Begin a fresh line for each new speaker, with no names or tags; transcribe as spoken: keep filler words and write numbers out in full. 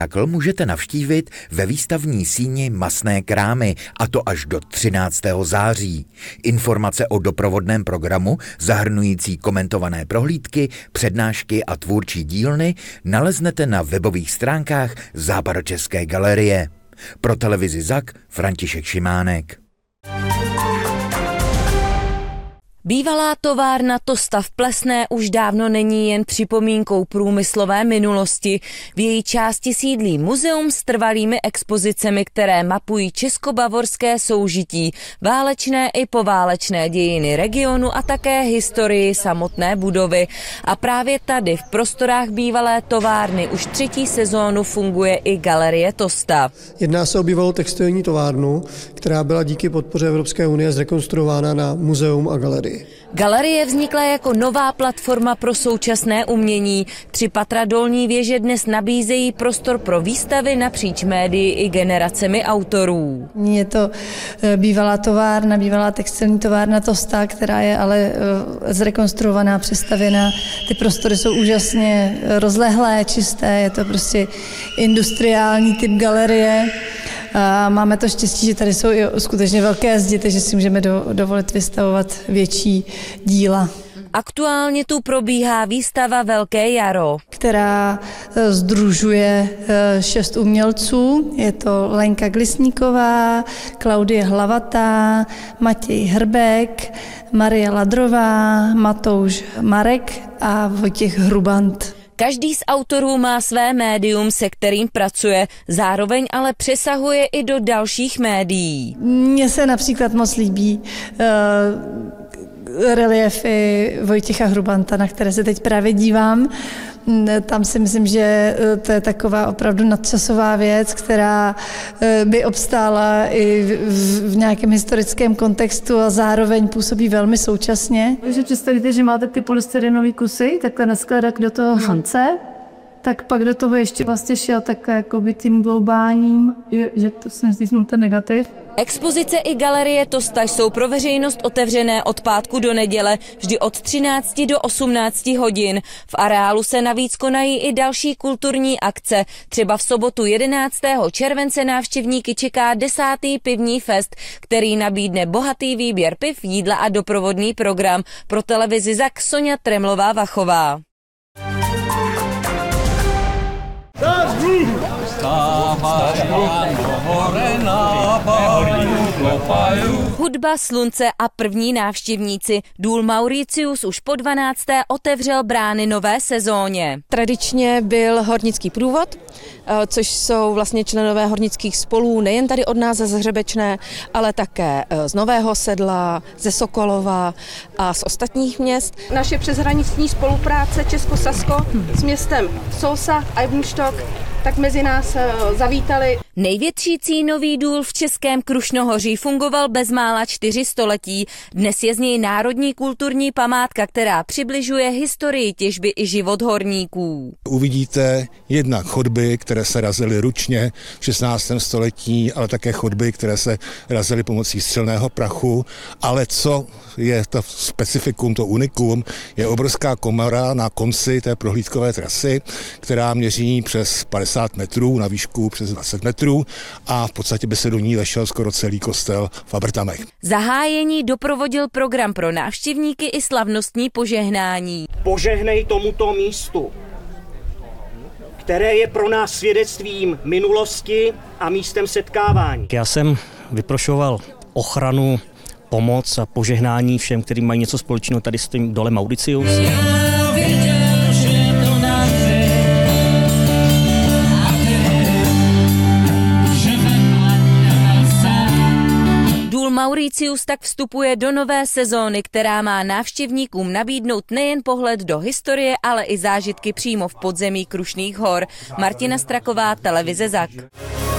Spektakl můžete navštívit ve výstavní síni Masné krámy, a to až do třináctého září. Informace o doprovodném programu, zahrnující komentované prohlídky, přednášky a tvůrčí dílny, naleznete na webových stránkách Západočeské galerie. Pro televizi Zak František Šimánek.
Bývalá továrna Tosta v Plesné už dávno není jen připomínkou průmyslové minulosti. V její části sídlí muzeum s trvalými expozicemi, které mapují česko-bavorské soužití, válečné i poválečné dějiny regionu a také historii samotné budovy. A právě tady v prostorách bývalé továrny už třetí sezónu funguje i galerie Tosta.
Jedná se o bývalou textilní továrnu, která byla díky podpoře Evropské unie zrekonstruována na muzeum a galerii.
Galerie vznikla jako nová platforma pro současné umění. Tři patra dolní věže dnes nabízejí prostor pro výstavy napříč médii i generacemi autorů.
Je to bývalá továrna, bývalá textilní továrna Tosta, která je ale zrekonstruovaná, přestavěná. Ty prostory jsou úžasně rozlehlé, čisté, je to prostě industriální typ galerie. A máme to štěstí, že tady jsou i skutečně velké zdi, takže si můžeme do, dovolit vystavovat větší díla.
Aktuálně tu probíhá výstava Velké jaro,
která sdružuje šest umělců. Je to Lenka Glisníková, Klaudie Hlavatá, Matěj Hrbek, Marie Ladrová, Matouš Marek a Vojtěch Hrubant.
Každý z autorů má své médium, se kterým pracuje, zároveň ale přesahuje i do dalších médií.
Mně se například moc líbí uh, reliefy Vojtěcha Hrubanta, na které se teď právě dívám. Tam si myslím, že to je taková opravdu nadčasová věc, která by obstála i v, v nějakém historickém kontextu a zároveň působí velmi současně.
Když představíte, že máte ty polystyrenové kusy, takhle naskládat do toho hrnce, tak pak do toho ještě vlastně šel takhle jakoby tím bloubáním, že to se nezdísnul ten negativ.
Expozice i galerie Tosta jsou pro veřejnost otevřené od pátku do neděle, vždy od třinácti do osmnácti hodin. V areálu se navíc konají i další kulturní akce. Třeba v sobotu jedenáctého července návštěvníky čeká desátý pivní fest, který nabídne bohatý výběr piv, jídla a doprovodný program. Pro televizi Zak Soňa Tremlová-Vachová. Hudba, slunce a první návštěvníci. Důl Mauricius už po dvanácté otevřel brány nové sezóně.
Tradičně byl hornický průvod, což jsou vlastně členové hornických spolů nejen tady od nás ze Hřebečné, ale také z Nového Sedla, ze Sokolova a z ostatních měst.
Naše přeshraniční spolupráce Česko-Sasko s městem Sousa a Eibenstock tak mezi nás zavítali.
Největší cínový důl v Českém Krušnohoří fungoval bezmála čtyři století. Dnes je z něj národní kulturní památka, která přibližuje historii těžby i život horníků.
Uvidíte jednak chodby, které se razily ručně v šestnáctém století, ale také chodby, které se razily pomocí střelného prachu. Ale co je to specifikum, to unikum, je obrovská komora na konci té prohlídkové trasy, která měří přes padesát metrů, na výšku přes dvacet metrů a v podstatě by se do ní vešel skoro celý kostel v Abrtamech.
Zahájení doprovodil program pro návštěvníky i slavnostní požehnání.
Požehnej tomuto místu, které je pro nás svědectvím minulosti a místem setkávání.
Já jsem vyprošoval ochranu, pomoc a požehnání všem, kteří mají něco společného tady s tím dolem Mauricius.
Důl Mauricius tak vstupuje do nové sezóny, která má návštěvníkům nabídnout nejen pohled do historie, ale i zážitky přímo v podzemí Krušných hor. Martina Straková, televize Zak.